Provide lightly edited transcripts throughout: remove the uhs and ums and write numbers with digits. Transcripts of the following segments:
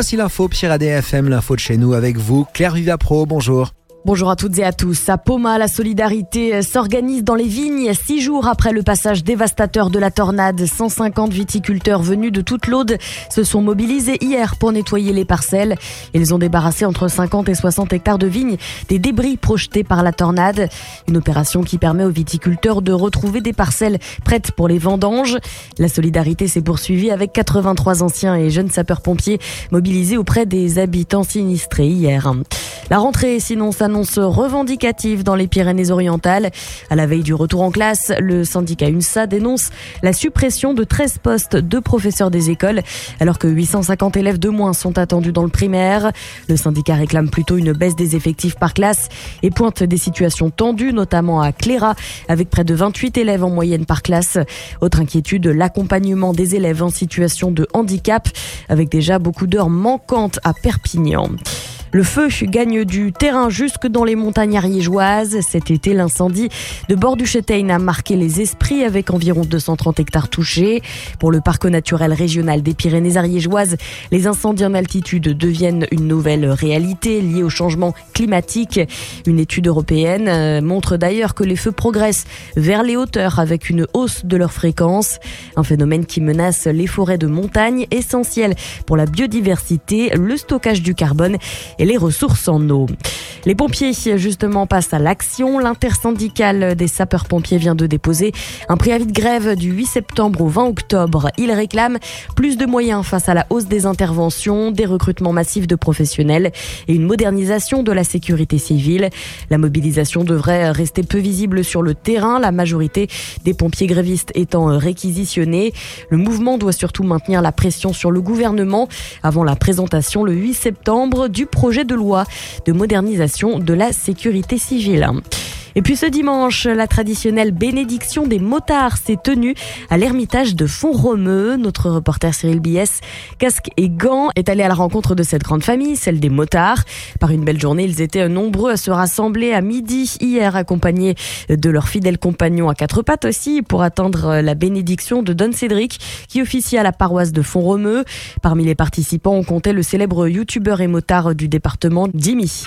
voici l'info Pirate FM, l'info de chez nous avec vous, Claire Vivapro, bonjour. Bonjour à toutes et à tous. À Poma, la solidarité s'organise dans les vignes. 6 jours après le passage dévastateur de la tornade, 150 viticulteurs venus de toute l'Aude se sont mobilisés hier pour nettoyer les parcelles. Ils ont débarrassé entre 50 et 60 hectares de vignes des débris projetés par la tornade. Une opération qui permet aux viticulteurs de retrouver des parcelles prêtes pour les vendanges. La solidarité s'est poursuivie avec 83 anciens et jeunes sapeurs-pompiers mobilisés auprès des habitants sinistrés hier. La rentrée, sinon, s'annonce revendicative dans les Pyrénées-Orientales. À la veille du retour en classe, le syndicat UNSA dénonce la suppression de 13 postes de professeurs des écoles, alors que 850 élèves de moins sont attendus dans le primaire. Le syndicat réclame plutôt une baisse des effectifs par classe et pointe des situations tendues, notamment à Cléra, avec près de 28 élèves en moyenne par classe. Autre inquiétude, l'accompagnement des élèves en situation de handicap, avec déjà beaucoup d'heures manquantes à Perpignan. Le feu gagne du terrain jusque dans les montagnes ariégeoises. Cet été, l'incendie de Bord-du-Châtaigne a marqué les esprits avec environ 230 hectares touchés. Pour le parc naturel régional des Pyrénées ariégeoises, les incendies en altitude deviennent une nouvelle réalité liée au changement climatique. Une étude européenne montre d'ailleurs que les feux progressent vers les hauteurs avec une hausse de leur fréquence. Un phénomène qui menace les forêts de montagne essentielles pour la biodiversité, le stockage du carbone et les ressources en eau. Les pompiers, justement, passent à l'action. L'intersyndicale des sapeurs-pompiers vient de déposer un préavis de grève du 8 septembre au 20 octobre. Ils réclament plus de moyens face à la hausse des interventions, des recrutements massifs de professionnels et une modernisation de la sécurité civile. La mobilisation devrait rester peu visible sur le terrain, la majorité des pompiers grévistes étant réquisitionnés. Le mouvement doit surtout maintenir la pression sur le gouvernement avant la présentation le 8 septembre du projet de loi de modernisation de la sécurité civile. Et puis ce dimanche, la traditionnelle bénédiction des motards s'est tenue à l'ermitage de Font-Romeu. Notre reporter Cyril Biès, casque et gants, est allé à la rencontre de cette grande famille, celle des motards. Par une belle journée, ils étaient nombreux à se rassembler à midi hier, accompagnés de leurs fidèles compagnons à 4 pattes aussi, pour attendre la bénédiction de Don Cédric, qui officie à la paroisse de Font-Romeu. Parmi les participants, on comptait le célèbre youtubeur et motard du département, Jimmy.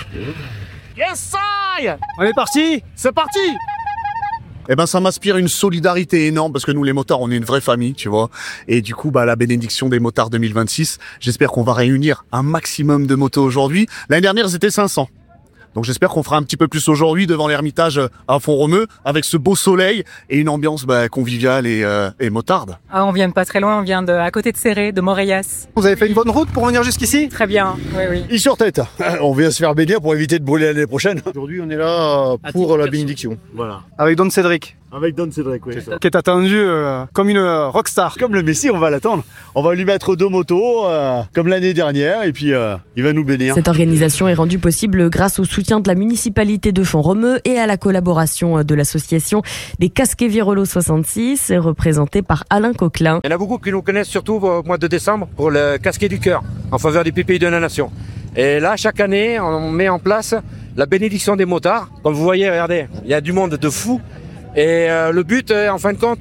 Yes, I! On est parti? C'est parti! Eh ben, ça m'inspire une solidarité énorme parce que nous, les motards, on est une vraie famille, tu vois. Et du coup, la bénédiction des motards 2026, j'espère qu'on va réunir un maximum de motos aujourd'hui. L'année dernière, c'était 500. Donc j'espère qu'on fera un petit peu plus aujourd'hui devant l'ermitage à Font-Romeu avec ce beau soleil et une ambiance conviviale et motarde. Ah, on vient de pas très loin, on vient à côté de Serré, de Morellas. Vous avez fait une bonne route pour venir jusqu'ici? Très bien, oui. Ils sur tête. On vient se faire bénir pour éviter de brûler l'année prochaine. Aujourd'hui, on est là pour la bénédiction. Voilà. Avec Don Cédric. Avec Don Cédric, oui. Qui est attendu comme une rockstar. Comme le Messie, on va l'attendre. On va lui mettre 2 motos, comme l'année dernière, et puis il va nous bénir. Cette organisation est rendue possible grâce au soutien de la municipalité de Font-Romeu et à la collaboration de l'association des Casquets Virolo 66, représentée par Alain Coquelin. Il y en a beaucoup qui nous connaissent surtout au mois de décembre pour le casquet du cœur en faveur des PPI de la nation. Et là, chaque année, on met en place la bénédiction des motards. Comme vous voyez, regardez, il y a du monde de fous. Et le but, en fin de compte,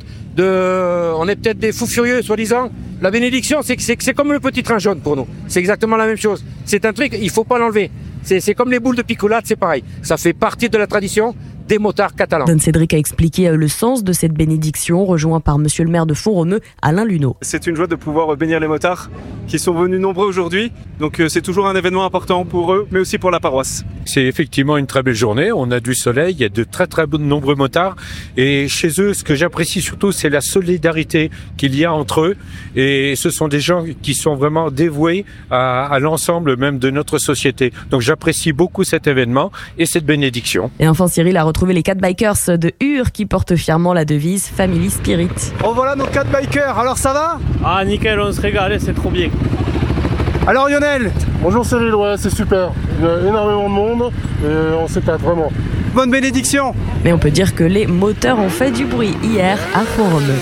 on est peut-être des fous furieux, soi-disant. La bénédiction, c'est comme le petit train jaune pour nous. C'est exactement la même chose. C'est un truc, il faut pas l'enlever. C'est comme les boules de picolade, c'est pareil. Ça fait partie de la tradition des motards catalans. Don Cédric a expliqué le sens de cette bénédiction, rejoint par monsieur le maire de Font-Romeu, Alain Luneau. C'est une joie de pouvoir bénir les motards qui sont venus nombreux aujourd'hui. Donc c'est toujours un événement important pour eux, mais aussi pour la paroisse. C'est effectivement une très belle journée, on a du soleil, il y a de très nombreux motards. Et chez eux, ce que j'apprécie surtout, c'est la solidarité qu'il y a entre eux. Et ce sont des gens qui sont vraiment dévoués à l'ensemble même de notre société. Donc j'apprécie beaucoup cet événement et cette bénédiction. Et enfin, Cyril a retrouvé les 4 bikers de Ur qui portent fièrement la devise Family Spirit. Oh voilà nos 4 bikers, alors ça va? Ah nickel, on se régale, c'est trop bien. Alors Lionel? Bonjour Cyril, ouais c'est super, il y a énormément de monde et on s'éclate vraiment. Bonne bénédiction. Mais on peut dire que les moteurs ont fait du bruit hier à Font-Romeu.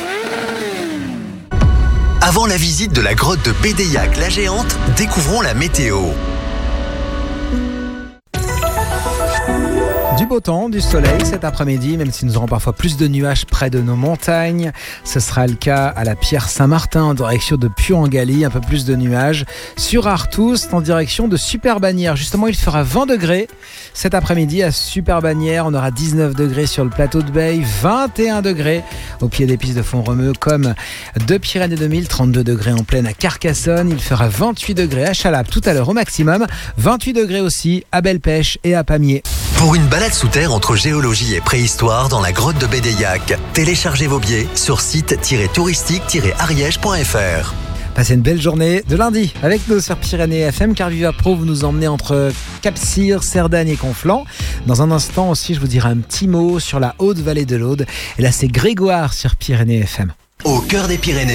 Avant la visite de la grotte de Bédéiac la Géante, découvrons la météo. Du beau temps, du soleil cet après-midi, même si nous aurons parfois plus de nuages près de nos montagnes. Ce sera le cas à la Pierre Saint-Martin en direction de Puy-en-Galie, un peu plus de nuages. Sur Artoust en direction de Super-Bagnères. Justement, il fera 20 degrés cet après-midi à Super-Bagnères. On aura 19 degrés sur le plateau de Beille, 21 degrés au pied des pistes de Font-Romeu comme de Pyrénées 2000, 32 degrés en plaine à Carcassonne. Il fera 28 degrés à Chalabre tout à l'heure au maximum, 28 degrés aussi à Belle-Pêche et à Pamiers. Pour une balade sous terre entre géologie et préhistoire dans la grotte de Bédéiac, téléchargez vos billets sur site-touristique-ariège.fr. Passez une belle journée de lundi avec nous sur Pyrénées FM, car Viva Pro vous nous emmenez entre Cap-Cyr, Cerdagne et Conflans. Dans un instant aussi, je vous dirai un petit mot sur la haute vallée de l'Aude. Et là, c'est Grégoire sur Pyrénées FM. Au cœur des Pyrénées.